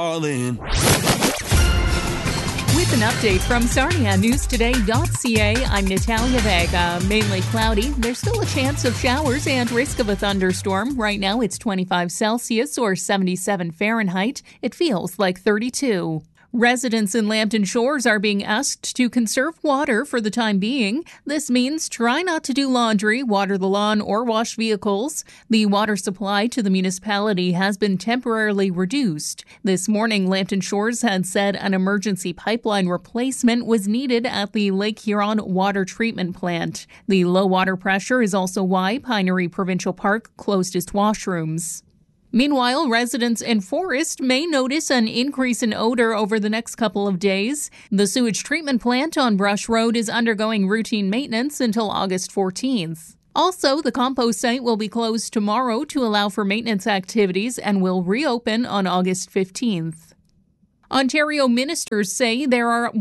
All in. With an update from SarniaNewsToday.ca, I'm Natalia Vega. Mainly cloudy. There's still a chance of showers and risk of a thunderstorm. Right now it's 25 Celsius or 77 Fahrenheit. It feels like 32. Residents in Lambton Shores are being asked to conserve water for the time being. This means try not to do laundry, water the lawn, or wash vehicles. The water supply to the municipality has been temporarily reduced. This morning, Lambton Shores had said an emergency pipeline replacement was needed at the Lake Huron water treatment plant. The low water pressure is also why Pinery Provincial Park closed its washrooms. Meanwhile, residents in Forest may notice an increase in odor over the next couple of days. The sewage treatment plant on Brush Road is undergoing routine maintenance until August 14th. Also, the compost site will be closed tomorrow to allow for maintenance activities and will reopen on August 15th. Ontario ministers say there are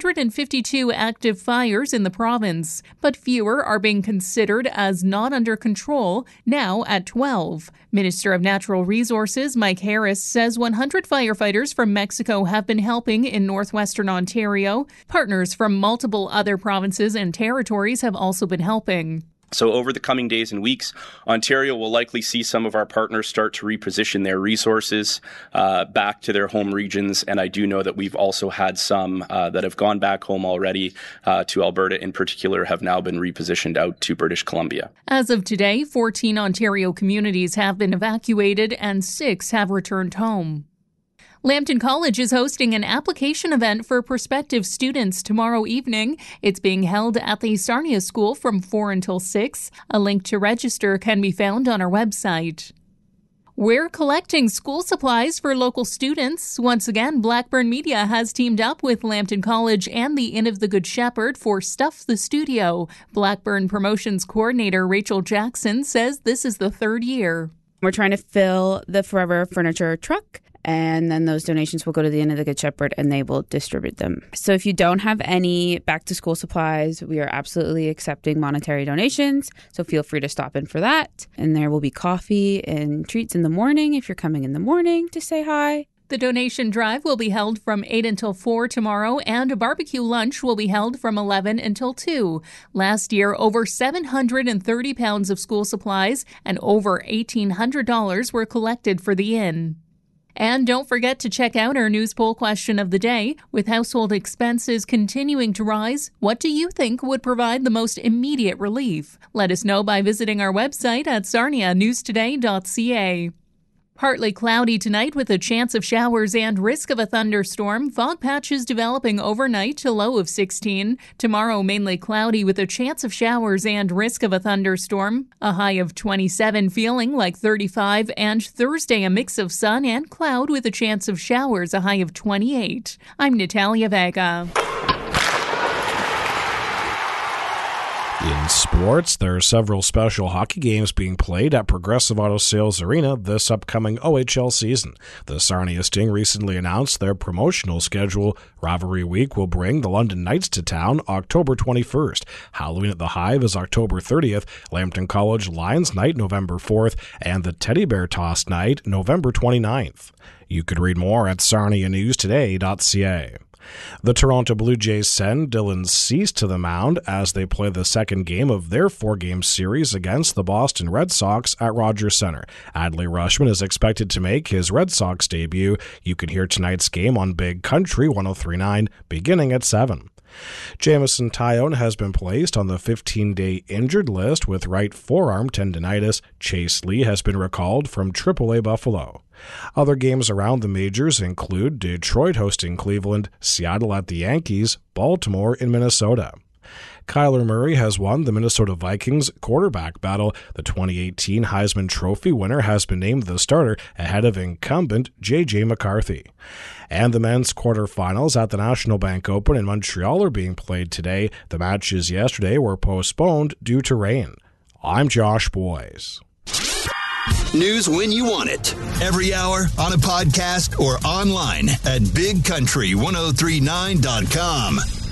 152 active fires in the province, but fewer are being considered as not under control, now at 12. Minister of Natural Resources Mike Harris says 100 firefighters from Mexico have been helping in northwestern Ontario. Partners from multiple other provinces and territories have also been helping. So over the coming days and weeks, Ontario will likely see some of our partners start to reposition their resources back to their home regions. And I do know that we've also had some that have gone back home already to Alberta in particular, have now been repositioned out to British Columbia. As of today, 14 Ontario communities have been evacuated and 6 have returned home. Lambton College is hosting an application event for prospective students tomorrow evening. It's being held at the Sarnia School from 4 until 6. A link to register can be found on our website. We're collecting school supplies for local students. Once again, Blackburn Media has teamed up with Lambton College and the Inn of the Good Shepherd for Stuff the Studio. Blackburn Promotions Coordinator Rachel Jackson says this is the 3rd year. We're trying to fill the Forever Furniture truck, and then those donations will go to the Inn of the Good Shepherd and they will distribute them. So if you don't have any back-to-school supplies, we are absolutely accepting monetary donations, so feel free to stop in for that. And there will be coffee and treats in the morning if you're coming in the morning to say hi. The donation drive will be held from 8 until 4 tomorrow, and a barbecue lunch will be held from 11 until 2. Last year, over 730 pounds of school supplies and over $1,800 were collected for the inn. And don't forget to check out our news poll question of the day. With household expenses continuing to rise, what do you think would provide the most immediate relief? Let us know by visiting our website at SarniaNewsToday.ca. Partly cloudy tonight with a chance of showers and risk of a thunderstorm. Fog patches developing overnight to low of 16. Tomorrow mainly cloudy with a chance of showers and risk of a thunderstorm. A high of 27, feeling like 35. And Thursday a mix of sun and cloud with a chance of showers, a high of 28. I'm Natalia Vega. In sports, there are several special hockey games being played at Progressive Auto Sales Arena this upcoming OHL season. The Sarnia Sting recently announced their promotional schedule. Rivalry Week will bring the London Knights to town October 21st. Halloween at the Hive is October 30th, Lambton College Lions Night November 4th, and the Teddy Bear Toss Night November 29th. You could read more at SarniaNewsToday.ca. The Toronto Blue Jays send Dylan Cease to the mound as they play the second game of their 4-game series against the Boston Red Sox at Rogers Center. Adley Rutschman is expected to make his Red Sox debut. You can hear tonight's game on Big Country 103.9 beginning at 7. Jamison Tyone has been placed on the 15-day injured list with right forearm tendinitis. Chase Lee has been recalled from AAA Buffalo. Other games around the majors include Detroit hosting Cleveland, Seattle at the Yankees, Baltimore in Minnesota. Kyler Murray has won the Minnesota Vikings quarterback battle. The 2018 Heisman Trophy winner has been named the starter ahead of incumbent J.J. McCarthy. And the men's quarterfinals at the National Bank Open in Montreal are being played today. The matches yesterday were postponed due to rain. I'm Josh Boyes. News when you want it. Every hour, on a podcast, or online at BigCountry1039.com.